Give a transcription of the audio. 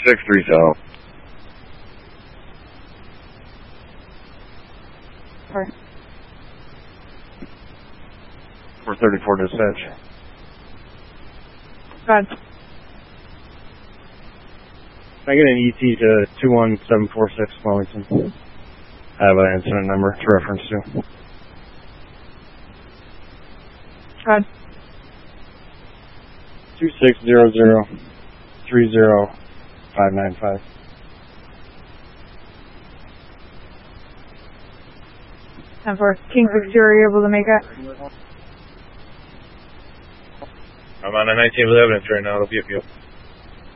630. Sorry. 434 dispatch. Go ahead. Can I get an ET to 21746 Wellington? I have an incident number to reference to. Go ahead. 2600-30595. And for King 60, are you able to make it? I'm on a 19 with evidence right now. It'll be a few.